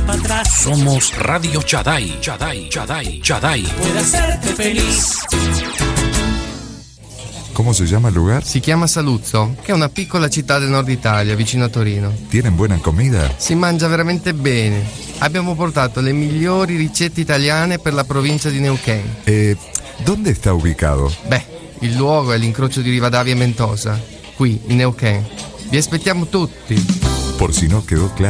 para atrás. Somos Radio Chadai. Puede hacerte feliz. ¿Cómo se llama el lugar? Si chiama Saluzzo, che è una piccola città del nord Italia, vicino a Torino. ¿Tienen buena comida? Si mangia veramente bene. Abbiamo portato le migliori ricette italiane per la provincia di Neuquén. ¿Dónde está ubicado? Beh, il luogo è l'incrocio di Rivadavia e Mendoza, qui in Neuquén. Vi aspettiamo tutti. Por si no quedó claro.